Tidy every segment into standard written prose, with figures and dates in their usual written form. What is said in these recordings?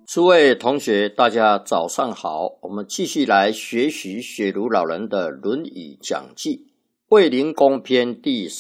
诸位同学，大家早上好，我们继续来学习雪庐老人的《论语》讲记，卫灵公篇第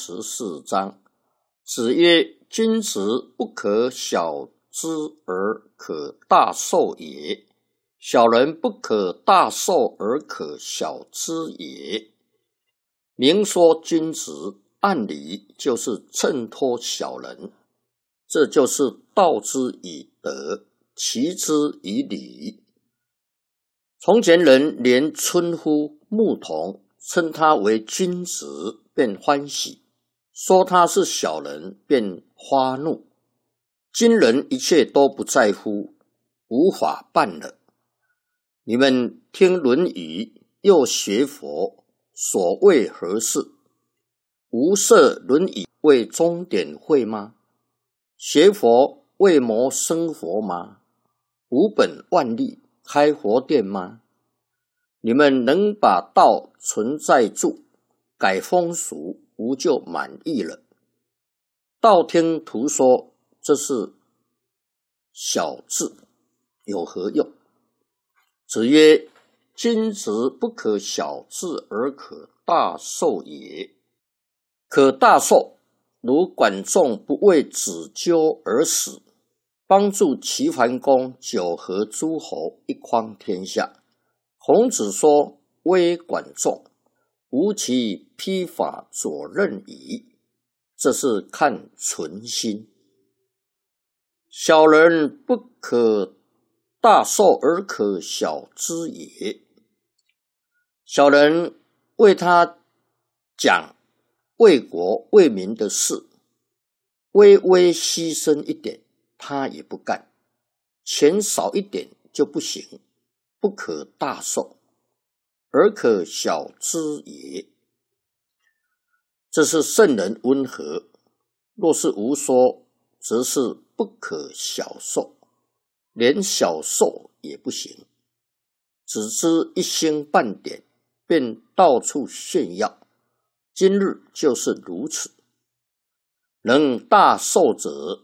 34章。子曰：君子不可小之而可大受也，小人不可大受而可小之也。明说君子，按理就是衬托小人，这就是道之以德，齐之以礼。从前人连村夫、牧童称他为君子便欢喜，说他是小人便发怒。今人一切都不在乎，无法办了。你们听《论语》，又学佛，所谓何事？无设《论语》为钟点会吗？学佛为谋生活吗？无本万利开佛店吗？你们能把道存在住，改风俗，无就满意了。道听途说，这是小智，有何用？子曰：君子不可小智而可大受也。可大受，如管仲不为子纠而死，帮助齐桓公九合诸侯，一匡天下。孔子说：微管仲，吾其披发左衽矣。这是看存心。小人不可大受而可小之也。小人为他讲为国为民的事，微微牺牲一点他也不干，钱少一点就不行，不可大受，而可小之也。这是圣人温和，若是无说，则是不可小受，连小受也不行，只知一星半点，便到处炫耀。今日就是如此。能大受者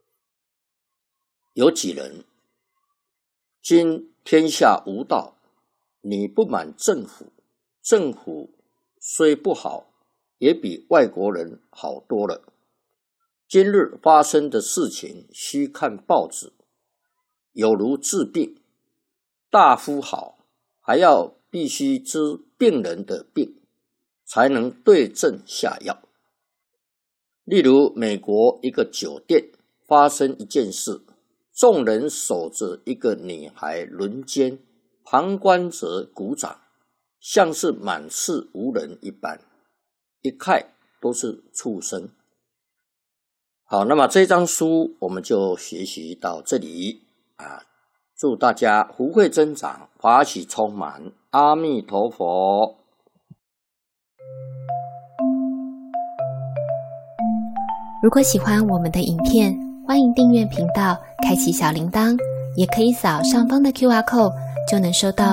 有几人？今天下无道，你不满政府，政府虽不好，也比外国人好多了。今日发生的事情，须看报纸，有如治病，大夫好，还要必须知病人的病，才能对症下药。例如美国一个酒店发生一件事，众人守着一个女孩轮奸，旁观者鼓掌，像是满室无人一般，一看都是畜生。好，那么这张书我们就学习到这里祝大家福慧增长，法喜充满，阿弥陀佛。 如果喜欢我们的影片，欢迎订阅频道，开启小铃铛，也可以扫上方的 QR code，就能收到